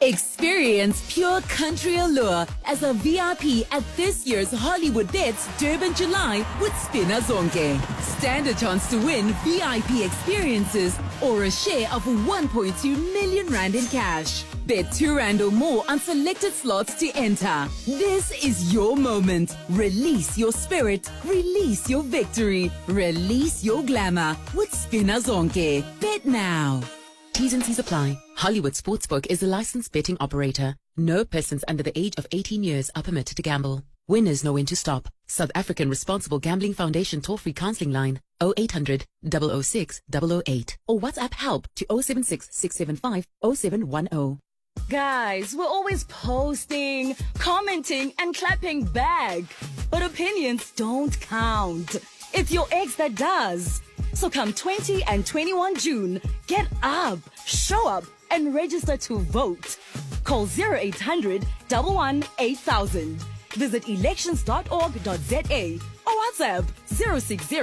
Experience pure country allure as a VIP at this year's Hollywood Bets Durban July with Spina Zonke. Stand a chance to win VIP experiences or a share of 1.2 million rand in cash. Bet 2 rand or more on selected slots to enter. This is your moment. Release your spirit. Release your victory. Release your glamour with Spina Zonke. Bet now. T's and C's apply. Hollywood Sportsbook is a licensed betting operator. No persons under the age of 18 years are permitted to gamble. Winners know when to stop. South African Responsible Gambling Foundation toll-free counseling line 0800 006 008 or WhatsApp help to 076 675 0710. Guys, we're always posting, commenting, and clapping back. But opinions don't count. It's your ex that does. So come 20 and 21 June, get up, show up, and register to vote. Call 0800 11 8000. Visit elections.org.za or WhatsApp 060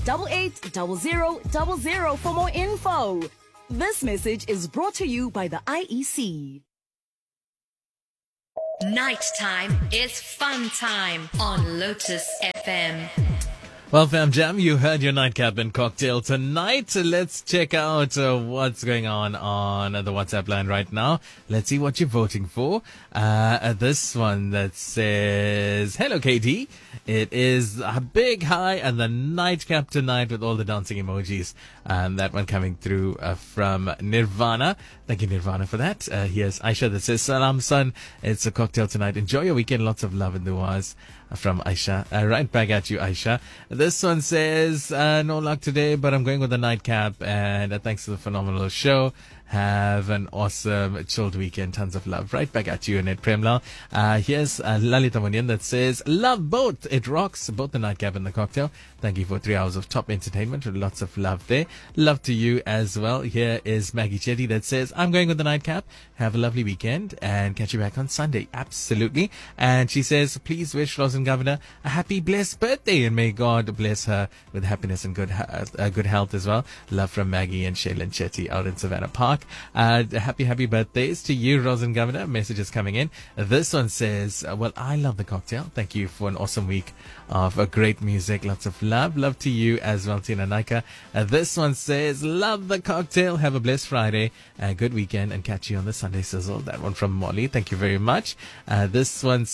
880000 for more info. This message is brought to you by the IEC. Nighttime is fun time on Lotus FM. Well, Fam Jam, you heard your nightcap and cocktail tonight. Let's check out what's going on the WhatsApp line right now. Let's see what you're voting for. This one that says, hello, KD. It is a big hi and the nightcap tonight with all the dancing emojis. That one coming through from Nirvana. Thank you, Nirvana, for that. Here's Aisha that says, Salam, son. It's a cocktail tonight. Enjoy your weekend. Lots of love and duas. From Aisha. Right back at you, Aisha. This one says, no luck today, but I'm going with the nightcap. And thanks for the phenomenal show. Have an awesome, chilled weekend. Tons of love. Right back at you, Annette Premlal. Here's Lalita Munian that says, love both. It rocks. Both the nightcap and the cocktail. Thank you for 3 hours of top entertainment with lots of love there. Love to you as well. Here is Maggie Chetty that says, I'm going with the nightcap. Have a lovely weekend and catch you back on Sunday. Absolutely. And she says, please wish Rosin Governor a happy, blessed birthday and may God bless her with happiness and good health as well. Love from Maggie and Shaylin Chetty out in Savannah Park. Happy birthdays to you, Rosin Governor. Messages coming in. This one says, well, I love the cocktail. Thank you for an awesome week of great music. Lots of love. Love to you as well, Tina Naika. This one says, love the cocktail. Have a blessed Friday. Good weekend and catch you on the Sunday Sizzle. That one from Molly. Thank you very much. This one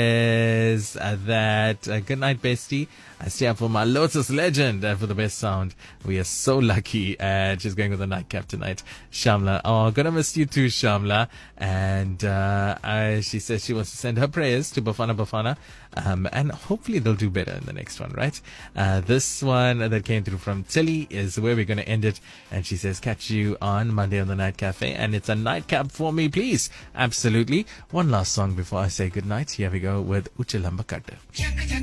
says that good night, bestie. I stay up for my Lotus legend for the best sound. We are so lucky. And she's going with a nightcap tonight. Shamla. Oh, gonna miss you too, Shamla. And she says she wants to send her prayers to Bafana. And hopefully they'll do better in the next one, right? This one that came through from Tilly is where we're going to end it. And she says, catch you on Monday on the Night Cafe. And it's a nightcap for me, please. Absolutely. One last song before I say goodnight. Here we go with Uchilamba Kata.